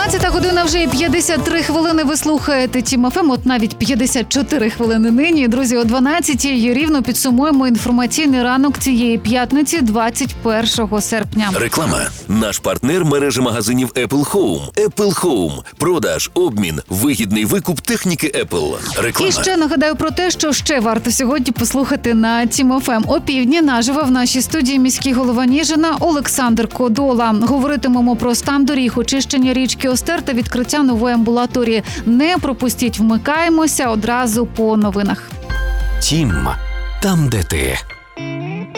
12 година вже і 53 хвилини. Ви слухаєте Тім ФМ, от навіть 54 хвилини нині. Друзі, о 12-й рівно підсумуємо інформаційний ранок цієї п'ятниці, 21 серпня. Реклама. Наш партнер – мережа магазинів Apple Home. Apple Home. Продаж, обмін, вигідний викуп техніки Apple. Реклама. І ще нагадаю про те, що ще варто сьогодні послухати на Тім ФМ. О півдні наживо в нашій студії міський голова Ніжина Олександр Кодола. Говоритимемо про стан доріг, очищення річки Остер та відкриття нової амбулаторії. Не пропустіть, вмикаємося одразу по новинах. Тім, там де ти.